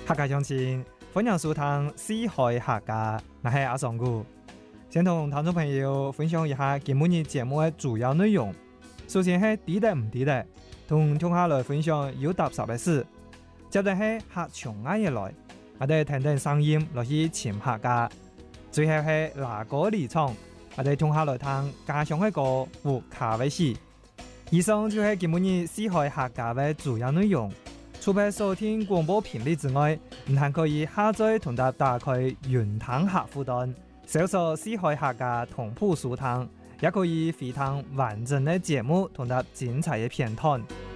客家鄉親，歡迎收聽《四海客家》，我係阿尚古。先同聽眾朋友分享一下今日節目嘅主要內容。首先係地得唔地得，同聽下來分享有踏實嘅事。接着係客從哪嘢來，我哋聽聽聲音落去潛客家。最後係拿歌離場，我哋聽下來聽家鄉嘅歌和卡威士。以上就係今日四海客家嘅主要內容。除咗收聽廣播頻率之外，唔還可以下載同打開雲聽客戶端，搜索四海客家同步收聽，也可以回聽完整嘅節目同打精彩嘅片段。